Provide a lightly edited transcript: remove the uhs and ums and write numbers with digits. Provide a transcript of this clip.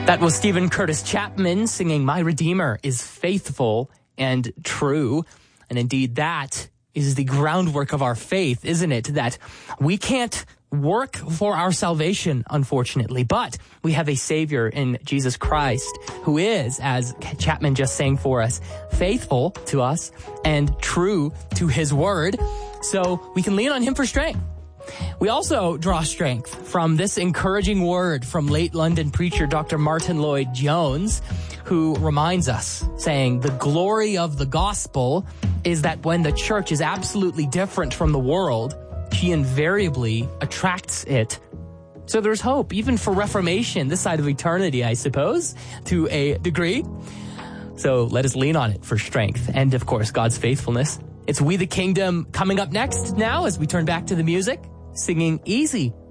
That was Stephen Curtis Chapman singing My Redeemer is Faithful and True. And indeed, that is the groundwork of our faith, isn't it? That we can't work for our salvation, unfortunately, but we have a Savior in Jesus Christ who is, as Chapman just sang for us, faithful to us and true to his word. So we can lean on him for strength. We also draw strength from this encouraging word from late London preacher Dr. Martin Lloyd-Jones, who reminds us, saying, the glory of the gospel is that when the church is absolutely different from the world, she invariably attracts it. So there's hope, even for reformation, this side of eternity, I suppose, to a degree. So let us lean on it for strength and, of course, God's faithfulness. It's We the Kingdom coming up next now as we turn back to the music, singing Easy